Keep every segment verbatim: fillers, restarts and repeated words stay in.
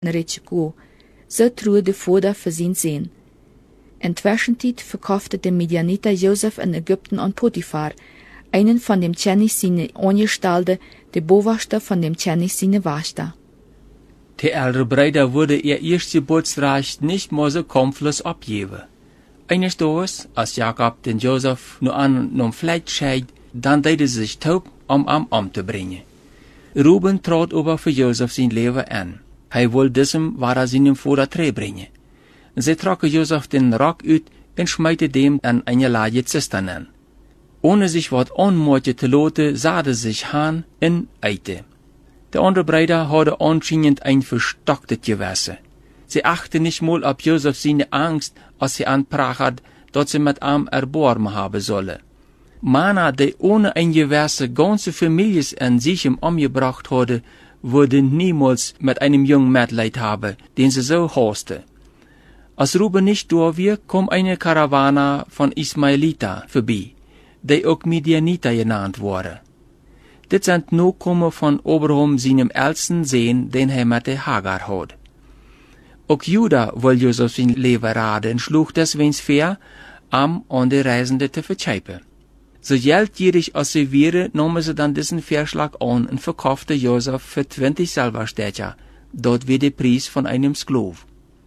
Ritschko, so trug der Vater für sein Sohn. In Zwischenzeit verkaufte der Midianiter Josef in Ägypten an Potiphar, einen von dem Tschenis seine Angestellte, der Bowaster von dem Tschenis seine Wachter. Der ältere Bruder wurde ihr Erstgeburtsrecht nicht mehr so kampflos abgeben. Eines Tages, als Jakob den Josef nur an nom Fleisch scheid, dann deed er sich taub, um am umzubringen. Ruben trat aber für Josef sein Leben an. Hij wollte diesem, waar er seinem Vater terugbringen. Sie trokken Josef den Rock uit und schmeite dem an eine Lage Zistern an. Ohne sich wat onmoeite te laten, zaden sich Hahn en eite. Der andere Bruder hatte anscheinend ein verstocktes Gewässer. Sie achte nicht mal auf Josef seine Angst, als sie anprach hat, dass sie mit ihm erbarmen haben solle. Mana, die ohne ein Gewässer ganze Families an sich umgebracht hatte, würde niemals mit einem jungen Mitleid haben, den sie so hasste. Als Ruben nicht da war, kam eine Karawane von Ismaeliter vorbei, die auch Midianiter genannt wurde. Dit sind Nachkommen von Abraham seinem ältesten Sohn, den er mit der Hagar hat. Auch Juda wollte Josef sein Leben raden und schlug deswegen vor, am an die Reisende zu vertreiben. So geldgierig als sie wäre, nahmen sie dann diesen Vorschlag an und verkaufte Josef für zwanzig Silberstädter, dort wie der Preis von einem Sklav.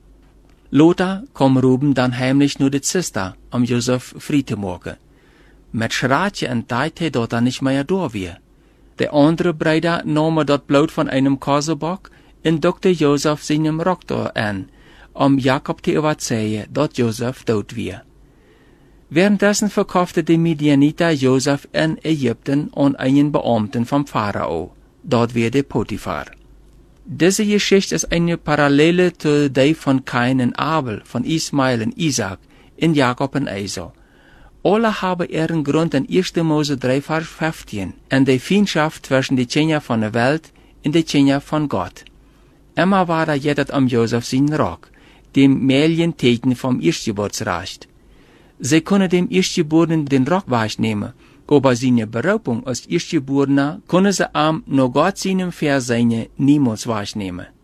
Lothar kam Ruben dann heimlich nur die Zister, um Josef frei zu machen. Mit Schratje und Teite dort er nicht mehr da war. Der andere Bruder nahm dort Blut von einem Kasebock und dockte Josef seinem Rock an, um Jakob zu erzählen, dass Josef tot war. Währenddessen verkaufte die Midianiter Josef in Ägypten an einen Beamten vom Pharao. Dort war der Potiphar. Diese Geschichte ist eine Parallele zu der von Kain und Abel, von Ismael und Isaac, in Jakob und Esau. Alle haben ihren Grund in erster Mose drei Vers fünfzehn, in der Feindschaft zwischen den Kindern von der Welt und den Kindern von Gott. Immer war da jedet am Josef sein Rock, dem Märchenteken vom Erstgeburtsrecht. Sie können dem Erstgeborenen den Rock wegnehmen, aber seine Beraubung als Erstgeborener können sie am nur Gott seinem Verseine niemals wegnehmen.